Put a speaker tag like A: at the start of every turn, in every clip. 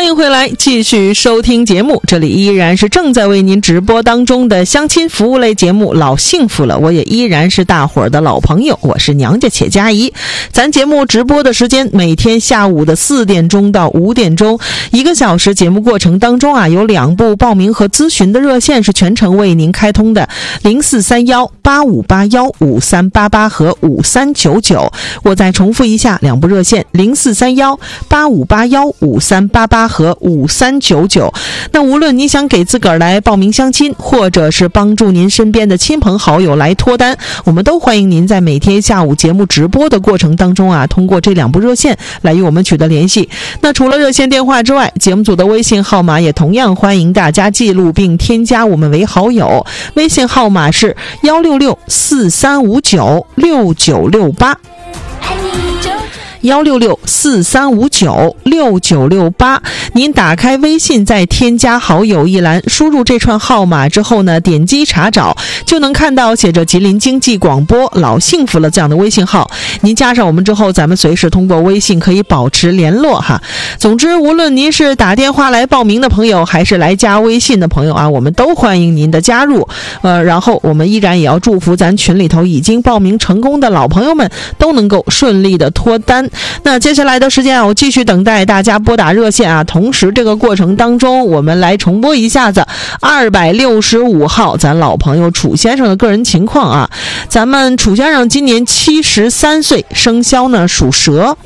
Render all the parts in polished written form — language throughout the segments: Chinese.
A: 迎回来，继续收听节目。这里依然是正在为您直播当中的相亲服务类节目《老幸福了》，我也依然是大伙儿的老朋友，我是娘家且佳怡。咱节目直播的时间每天下午的4点钟到5点钟，1个小时节目过程当中啊，有2部报名和咨询的热线是全程为您开通的，043185815388和5399。我再重复一下2部热线，043185815388和5399。那无论你想给自个儿来报名相亲，或者是帮助您身边的亲朋好友来脱单，我们都欢迎您在每天下午节目直播的过程当中啊，通过这2部热线来与我们取得联系。那除了热线电话之外，节目组的微信号码也同样欢迎大家记录并添加我们为好友，微信号码是16643596968，16643596968。您打开微信，在添加好友一栏输入这串号码之后呢，点击查找，就能看到写着吉林经济广播老幸福了这样的微信号。您加上我们之后，咱们随时通过微信可以保持联络哈。总之，无论您是打电话来报名的朋友，还是来加微信的朋友啊，我们都欢迎您的加入。然后我们依然也要祝福咱群里头已经报名成功的老朋友们都能够顺利的脱单。那接下来的时间啊，我继续等待大家拨打热线啊。同时这个过程当中，我们来重播一下子265号咱老朋友楚先生的个人情况啊。咱们楚先生今年73岁，生肖呢属蛇。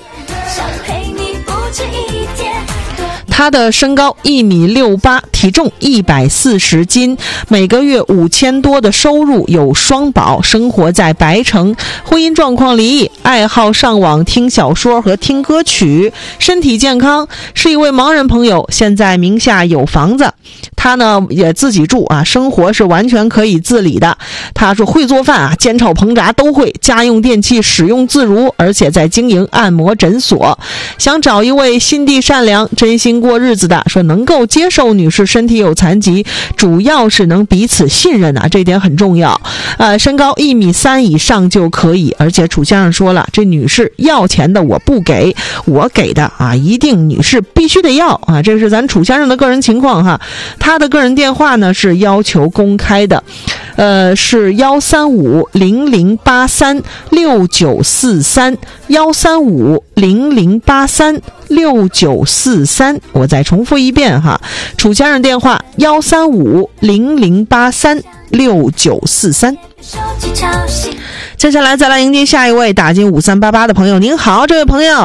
A: 他的身高1.68米，体重140斤，每个月5000多的收入，有双保，生活在白城，婚姻状况离异，爱好上网听小说和听歌曲，身体健康，是一位盲人朋友，现在名下有房子，他呢也自己住啊，生活是完全可以自理的。他说会做饭啊，煎炒烹炸都会，家用电器使用自如，而且在经营按摩诊所，想找一位心地善良、真心过日子的，说能够接受女士身体有残疾，主要是能彼此信任啊，这点很重要。身高1.3米以上就可以，而且楚先生说了，这女士要钱的我不给，我给的啊，一定女士必须得要啊，这是咱楚先生的个人情况哈。他的个人电话呢是要求公开的，是13500836943，13500836943。我再重复一遍哈，楚先生电话13500836943。接下来再来迎接下一位打进5388的朋友。您好，这位朋友。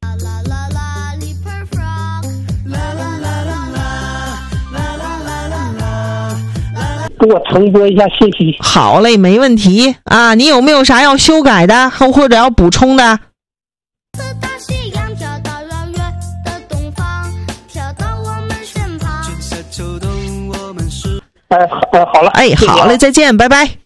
B: 给我重播一下信息。
A: 好嘞，没问题啊。你有没有啥要修改的，或者要补充的？
B: 好了，
A: 好嘞，再见，拜拜。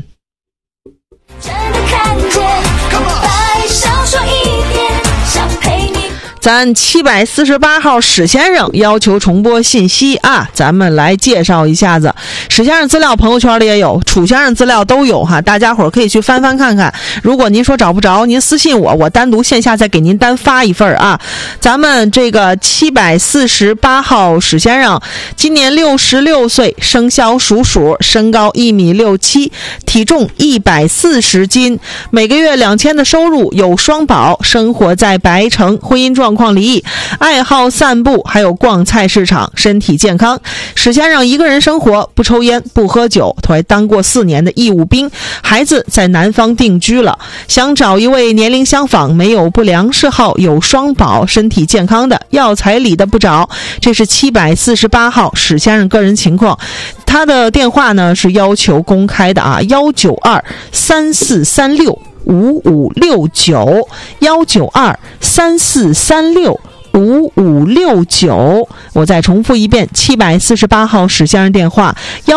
A: 咱748号史先生要求重播信息啊，咱们来介绍一下子。史先生资料朋友圈里也有，楚先生资料都有哈，大家伙儿可以去翻翻看看。如果您说找不着，您私信我，我单独线下再给您单发一份啊。咱们这个748号史先生今年66岁，生肖属鼠，身高1.67米，体重140斤，每个月2000的收入，有双保，生活在白城，婚姻状况离异，爱好散步，还有逛菜市场，身体健康。史先生一个人生活，不抽烟不喝酒，他还当过4年的义务兵，孩子在南方定居了，想找一位年龄相仿，没有不良嗜好，有双保，身体健康的，要彩礼的不找。这是748号史先生个人情况。他的电话呢是要求公开的啊，19234365569，19234365569。我再重复一遍，748号史先生电话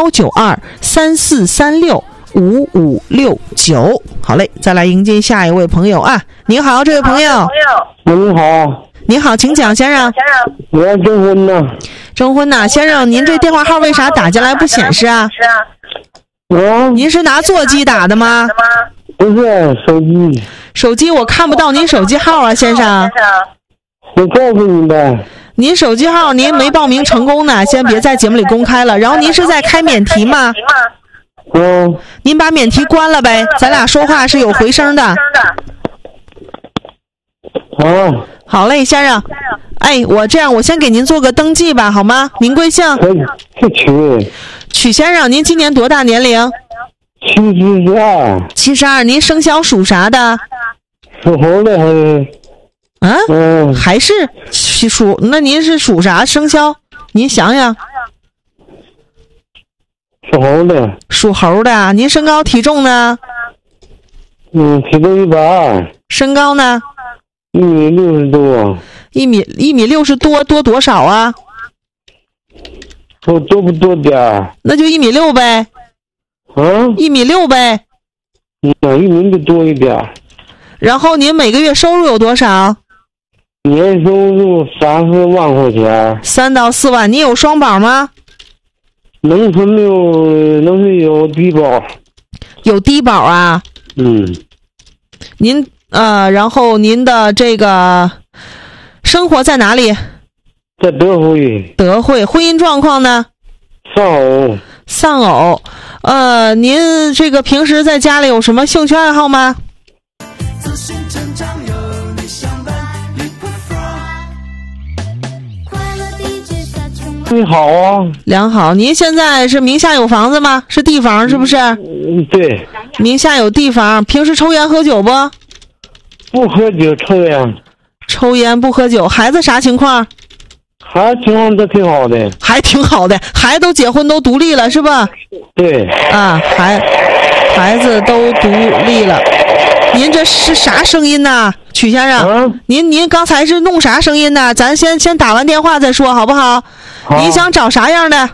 A: 19234365569。好嘞，再来迎接下一位朋友啊。你好，这位朋友。
B: 你好。
A: 你好，请讲，先生。
B: 我要征婚呢。
A: 征婚呐，先生，您这电话号为啥打进来不显示啊？您是拿座机打的吗？
B: 不是，手机。
A: 手机我看不到您手机号啊，先生。
B: 我告诉你呗。
A: 您手机号您没报名成功呢，先别在节目里公开了。然后您是在开免提吗？您把免提关了呗，咱俩说话是有回声的。好嘞，先生。哎，我这样，我先给您做个登记吧，好吗？您贵姓？曲先生，您今年多大年龄
B: ？72。
A: 72，您生肖属啥的？
B: 属猴的还是？
A: 还是属？那您是属啥生肖？您想想。
B: 属猴的。
A: 属猴的啊？您身高体重呢？
B: 体重120。
A: 身高呢
B: ？1米60多。
A: 1米60多，多多少啊？
B: 多不多点儿？
A: 那就1米6呗。1米6呗。
B: 1米就多一点。
A: 然后您每个月收入有多少？
B: 年收入3-4万块钱。
A: 3到4万。你有双保吗？
B: 农村有低保。有
A: 低保啊？您然后您的这个生活在哪里？
B: 在德惠。
A: 德惠。婚姻状况呢？丧偶。您这个平时在家里有什么兴趣爱好吗？
B: 你好啊。
A: 良好。您现在是名下有房子吗？是地房是不是？
B: 对。
A: 名下有地房。平时抽烟喝酒不？
B: 不喝酒，抽烟。
A: 抽烟不喝酒。孩子啥情况？
B: 孩子情况都挺好的。
A: 还挺好的。孩子都结婚都独立了是吧？
B: 对。
A: 啊，孩子都独立了。您这是啥声音呢，曲先生？您刚才是弄啥声音呢？咱先打完电话再说好不好？你想找啥样的？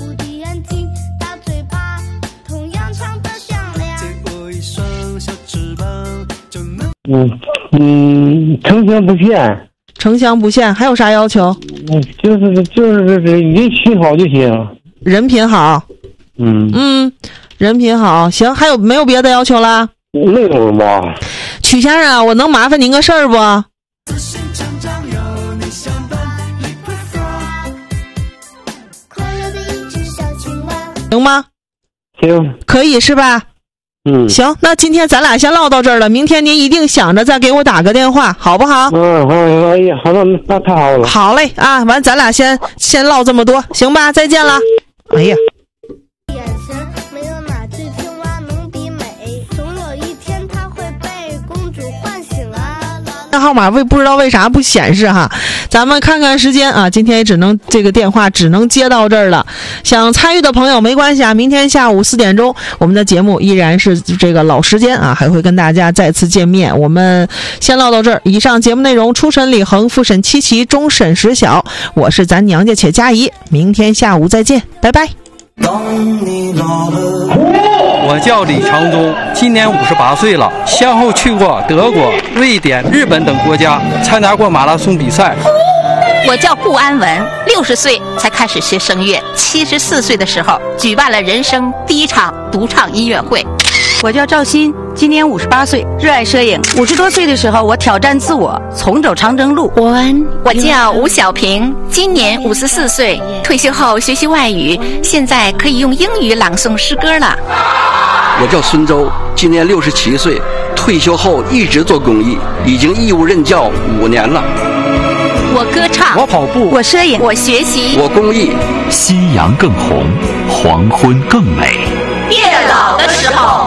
B: 城乡不限。
A: 城乡不限。还有啥要求？
B: 就是人品好就行。
A: 人品好。人品好。行，还有没有别的要求啦？
B: 没有吧。
A: 曲先生，我能麻烦您个事儿不？行吗？
B: 行。
A: 可以是吧？行，那今天咱俩先唠到这儿了，明天您一定想着再给我打个电话，好不好？
B: 哎呀，好，那太好了。
A: 好嘞啊，完咱俩先唠这么多，行吧？再见了。哎呀。号码不知道为啥不显示哈，咱们看看时间啊，今天也只能这个电话只能接到这儿了。想参与的朋友没关系啊，明天下午4点钟，我们的节目依然是这个老时间啊，还会跟大家再次见面。我们先唠到这儿。以上节目内容初审李恒，复审七奇，终审石晓。我是咱娘家且佳怡，明天下午再见，拜拜。
C: 我叫李长东，今年58岁了，先后去过德国、瑞典、日本等国家，参加过马拉松比赛。
D: 我叫顾安文，60岁才开始学声乐，74岁的时候举办了人生第一场独唱音乐会。
E: 我叫赵鑫，今年58岁，热爱摄影。50多岁的时候，我挑战自我，重走长征路。
D: 我叫吴小平，今年54岁，退休后学习外语，现在可以用英语朗诵诗歌了。
F: 我叫孙周，今年67岁，退休后一直做公益，已经义务任教5年了。
D: 我歌唱，
C: 我跑步，
E: 我摄影，
D: 我学习，
F: 我公益。
G: 夕阳更红，黄昏更美。
D: 变老的时候